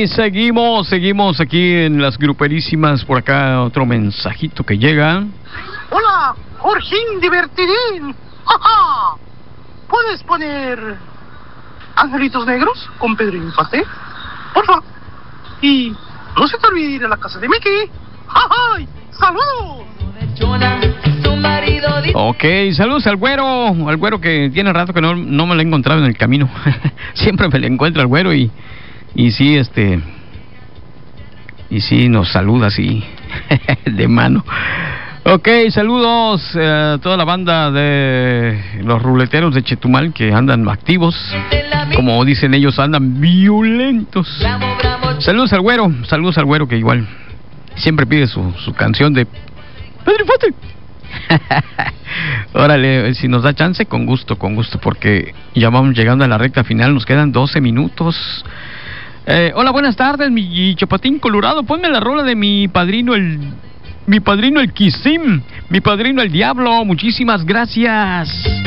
Y seguimos aquí en las gruperísimas. Por acá otro mensajito que llega. Hola, Jorgín Divertidín. ¡Ja! ¿Puedes poner Angelitos Negros con Pedro Infante? Porfa. Y no se te olvide ir a la casa de Mickey. ¡Ja! ¡Saludos! Ok, saludos al güero que tiene rato que no me lo he encontrado en el camino. Siempre me lo encuentro al güero y sí, y sí nos saluda así de mano. Ok, saludos a toda la banda de los ruleteros de Chetumal que andan activos. Como dicen ellos, andan violentos. Saludos al güero que igual siempre pide su canción de Pedro Infante. Órale, si nos da chance, con gusto, porque ya vamos llegando a la recta final, nos quedan 12 minutos. Hola, buenas tardes, mi chapatín colorado, ponme la rola de mi padrino el Kisim, mi padrino el Diablo, muchísimas gracias.